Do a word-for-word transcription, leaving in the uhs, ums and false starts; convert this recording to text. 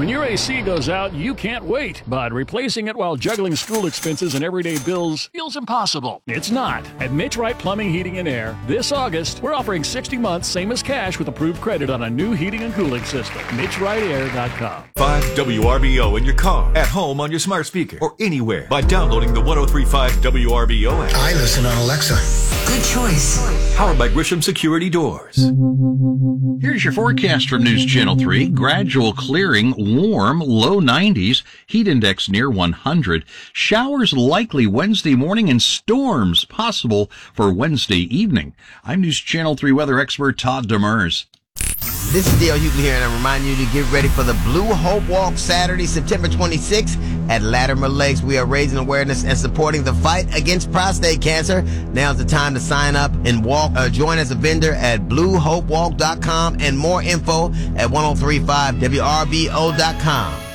When your A C goes out, you can't wait, but replacing it while juggling school expenses and everyday bills feels impossible. It's not. At Mitch Wright Plumbing, Heating, and Air, this August, we're offering sixty months, same as cash, with approved credit on a new heating and cooling system. Mitch Wright Air dot com. five W R B O in your car, at home on your smart speaker, or anywhere by downloading the one oh three point five W R B O app. I listen on Alexa. Good choice. Powered by Grisham Security Doors. Here's your forecast from News Channel three. Gradual clearing, warm, low nineties, heat index near one hundred. Showers likely Wednesday morning and storms possible for Wednesday evening. I'm News Channel three weather expert Todd Demers. This is Dale Hughley here, and I remind you to get ready for the Blue Hope Walk Saturday, September twenty-sixth at Latimer Lakes. We are raising awareness and supporting the fight against prostate cancer. Now's the time to sign up and walk. Uh, join as a vendor at blue hope walk dot com and more info at one oh three point five W R B O dot com.